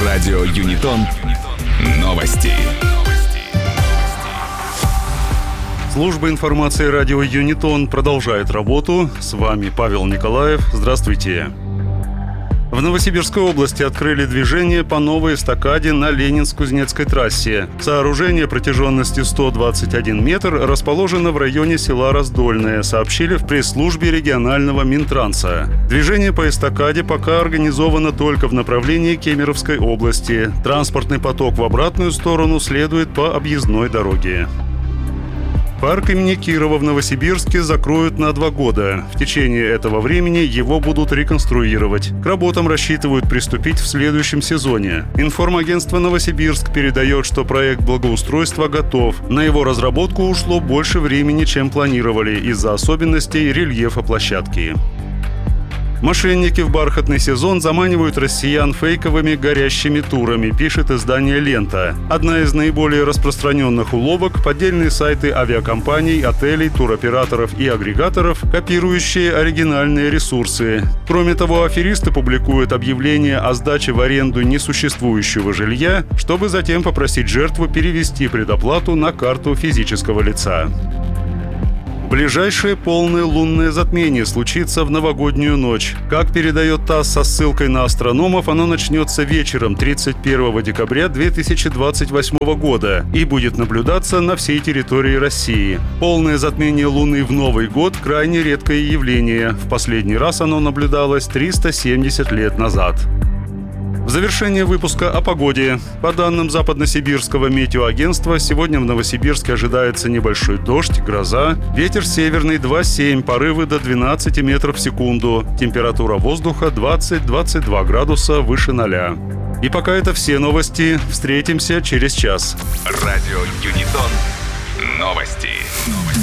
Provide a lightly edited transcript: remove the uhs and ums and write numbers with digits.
Радио Юнитон. Новости. Служба информации радио Юнитон продолжает работу. С вами Павел Николаев. Здравствуйте. В Новосибирской области открыли движение по новой эстакаде на Ленинск-Кузнецкой трассе. Сооружение протяженностью 121 метр расположено в районе села Раздольное, сообщили в пресс-службе регионального Минтранса. Движение по эстакаде пока организовано только в направлении Кемеровской области. Транспортный поток в обратную сторону следует по объездной дороге. Парк имени Кирова в Новосибирске закроют на 2 года. В течение этого времени его будут реконструировать. К работам рассчитывают приступить в следующем сезоне. Информагентство «Новосибирск» передает, что проект благоустройства готов. На его разработку ушло больше времени, чем планировали, из-за особенностей рельефа площадки. Мошенники в бархатный сезон заманивают россиян фейковыми горящими турами, пишет издание «Лента». Одна из наиболее распространенных уловок – поддельные сайты авиакомпаний, отелей, туроператоров и агрегаторов, копирующие оригинальные ресурсы. Кроме того, аферисты публикуют объявления о сдаче в аренду несуществующего жилья, чтобы затем попросить жертву перевести предоплату на карту физического лица. Ближайшее полное лунное затмение случится в новогоднюю ночь. Как передает ТАСС со ссылкой на астрономов, оно начнется вечером 31 декабря 2028 года и будет наблюдаться на всей территории России. Полное затмение Луны в Новый год – крайне редкое явление. В последний раз оно наблюдалось 370 лет назад. В завершение выпуска о погоде. По данным Западносибирского метеоагентства, сегодня в Новосибирске ожидается небольшой дождь, гроза, ветер северный 2,7, порывы до 12 метров в секунду, температура воздуха 20-22 градуса выше 0. И пока это все новости. Встретимся через час. Радио Юнитон. Новости.